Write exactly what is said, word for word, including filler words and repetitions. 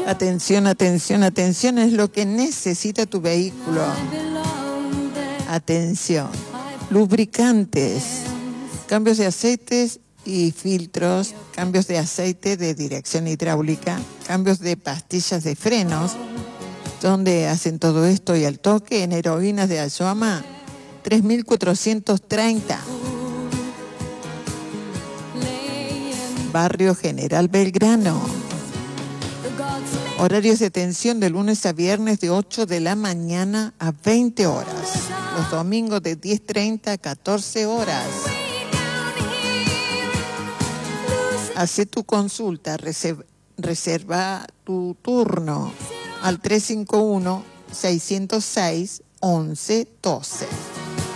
Atención, atención, atención, es lo que necesita tu vehículo. Atención. Lubricantes, cambios de aceites y filtros, cambios de aceite de dirección hidráulica, cambios de pastillas de frenos. ¿Dónde hacen todo esto y al toque? En Heroínas de Ayohama, tres mil cuatrocientos treinta. Barrio General Belgrano. Horarios de atención de lunes a viernes de ocho de la mañana a veinte horas. Los domingos de diez treinta a catorce horas. Hacé tu consulta, reserva, reserva tu turno al tres cinco uno, seis cero seis, once doce.